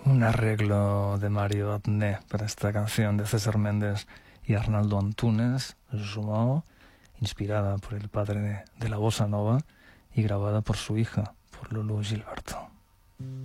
Un arreglo de Mario Adnet para esta canción de César Méndez y Arnaldo Antunes, João, inspirada por el padre de la bossa nova y grabada por su hija, por Lulu Gilberto.